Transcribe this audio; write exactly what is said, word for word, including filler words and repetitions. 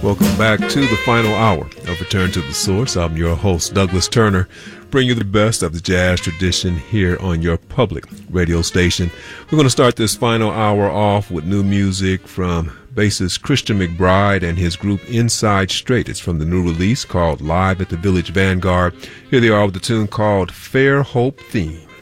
Welcome back to the final hour of Return to the Source. I'm your host, Douglas Turner, bringing you the best of the jazz tradition here on your public radio station. We're going to start this final hour off with new music from bassist Christian McBride and his group Inside Straight. It's from the new release called Live at the Village Vanguard. Here they are with the tune called Fair Hope Theme.